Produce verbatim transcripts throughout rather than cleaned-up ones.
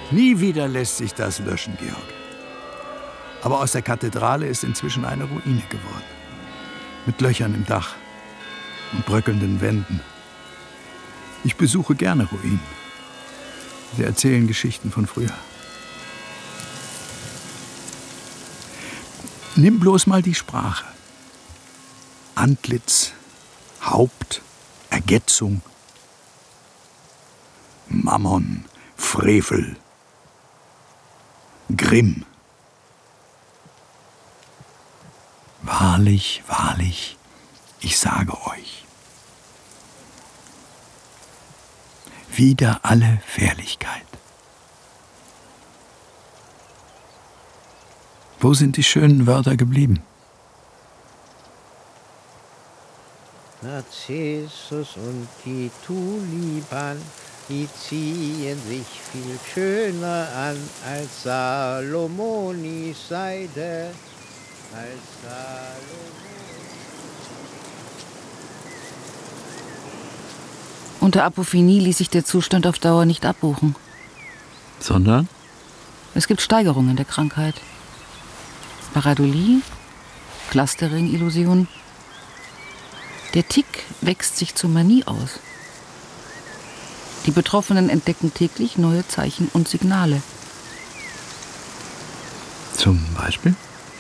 Nie wieder lässt sich das löschen, Georg. Aber aus der Kathedrale ist inzwischen eine Ruine geworden. Mit Löchern im Dach und bröckelnden Wänden. Ich besuche gerne Ruinen. Sie erzählen Geschichten von früher. Nimm bloß mal die Sprache. Antlitz, Haupt, Ergetzung, Mammon, Frevel, Grimm. Wahrlich, wahrlich, ich sage euch, wider alle Fährlichkeit. Wo sind die schönen Wörter geblieben? Narzissus und die Tulipan, die ziehen sich viel schöner an als Salomonis Seide. Als Salomon. Unter Apophenie ließ sich der Zustand auf Dauer nicht abbuchen. Sondern? Es gibt Steigerungen der Krankheit. Pareidolie, Clustering-Illusion. Der Tick wächst sich zur Manie aus. Die Betroffenen entdecken täglich neue Zeichen und Signale. Zum Beispiel?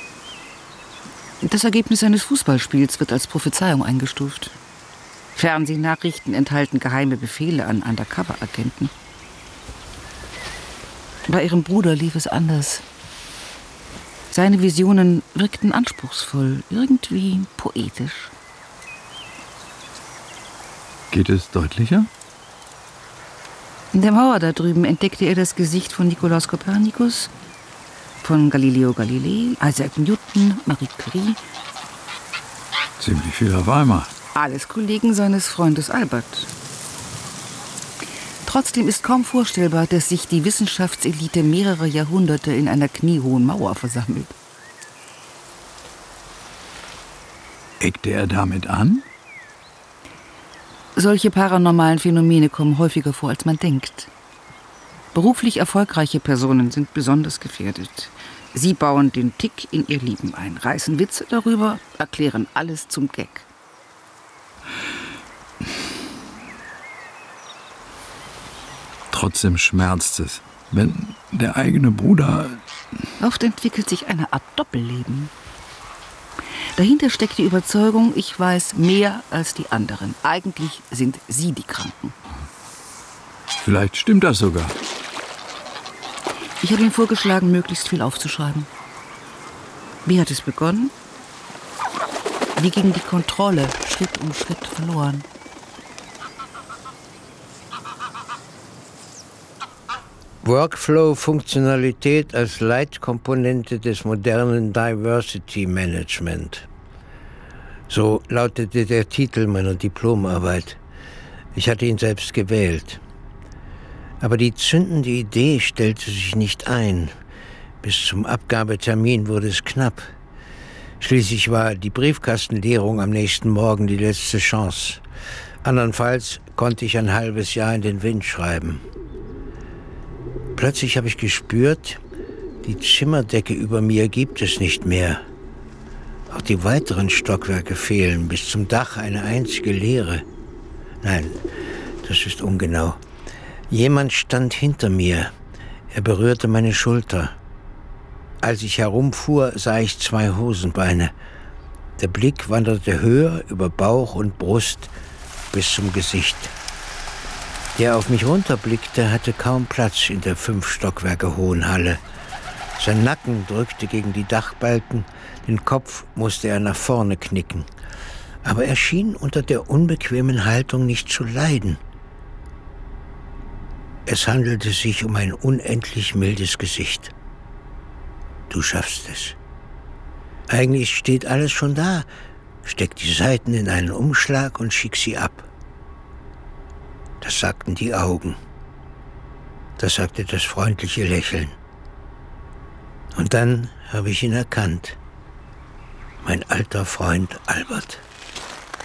Das Ergebnis eines Fußballspiels wird als Prophezeiung eingestuft. Fernsehnachrichten enthalten geheime Befehle an Undercover-Agenten. Bei ihrem Bruder lief es anders. Seine Visionen wirkten anspruchsvoll, irgendwie poetisch. Geht es deutlicher? In der Mauer da drüben entdeckte er das Gesicht von Nikolaus Kopernikus, von Galileo Galilei, Isaac Newton, Marie Curie. Ziemlich viel auf einmal. Alles Kollegen seines Freundes Albert. Trotzdem ist kaum vorstellbar, dass sich die Wissenschaftselite mehrere Jahrhunderte in einer kniehohen Mauer versammelt. Eckte er damit an? Solche paranormalen Phänomene kommen häufiger vor, als man denkt. Beruflich erfolgreiche Personen sind besonders gefährdet. Sie bauen den Tick in ihr Leben ein, reißen Witze darüber, erklären alles zum Gag. Trotzdem schmerzt es, wenn der eigene Bruder... Oft entwickelt sich eine Art Doppelleben. Dahinter steckt die Überzeugung, ich weiß mehr als die anderen. Eigentlich sind sie die Kranken. Vielleicht stimmt das sogar. Ich habe ihm vorgeschlagen, möglichst viel aufzuschreiben. Wie hat es begonnen? Wie ging die Kontrolle Schritt um Schritt verloren? Workflow-Funktionalität als Leitkomponente des modernen Diversity Management. So lautete der Titel meiner Diplomarbeit. Ich hatte ihn selbst gewählt. Aber die zündende Idee stellte sich nicht ein. Bis zum Abgabetermin wurde es knapp. Schließlich war die Briefkastenleerung am nächsten Morgen die letzte Chance. Andernfalls konnte ich ein halbes Jahr in den Wind schreiben. Plötzlich habe ich gespürt, die Zimmerdecke über mir gibt es nicht mehr. Auch die weiteren Stockwerke fehlen, bis zum Dach eine einzige Leere. Nein, das ist ungenau. Jemand stand hinter mir. Er berührte meine Schulter. Als ich herumfuhr, sah ich zwei Hosenbeine. Der Blick wanderte höher über Bauch und Brust bis zum Gesicht. Der auf mich runterblickte, hatte kaum Platz in der fünf Stockwerke hohen Halle. Sein Nacken drückte gegen die Dachbalken, den Kopf musste er nach vorne knicken. Aber er schien unter der unbequemen Haltung nicht zu leiden. Es handelte sich um ein unendlich mildes Gesicht. Du schaffst es. Eigentlich steht alles schon da. Steck die Seiten in einen Umschlag und schick sie ab. Das sagten die Augen. Das sagte das freundliche Lächeln. Und dann habe ich ihn erkannt. Mein alter Freund Albert.